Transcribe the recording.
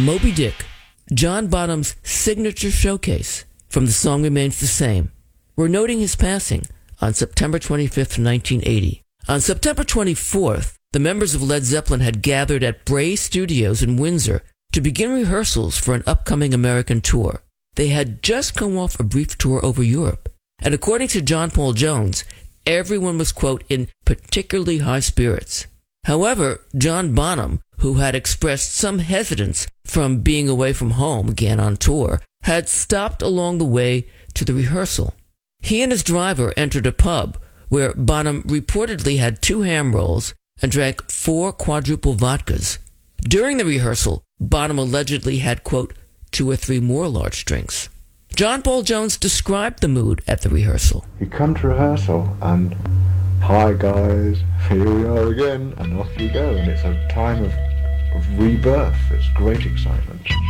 Moby Dick, John Bonham's signature showcase from The Song Remains the Same. We're noting his passing on September 25th, 1980. On September 24th, the members of Led Zeppelin had gathered at Bray Studios in Windsor to begin rehearsals for an upcoming American tour. They had just come off a brief tour over Europe, and according to John Paul Jones, everyone was, quote, in particularly high spirits. However, John Bonham, who had expressed some hesitance from being away from home again on tour, had stopped along the way to the rehearsal. He and his driver entered a pub where Bonham reportedly had 2 ham rolls and drank 4 quadruple vodkas. During the rehearsal, Bonham allegedly had, quote, 2 or 3 more large drinks. John Paul Jones described the mood at the rehearsal. You come to rehearsal and, hi guys, here we are again, and off you go, and it's a time of rebirth. It's great excitement.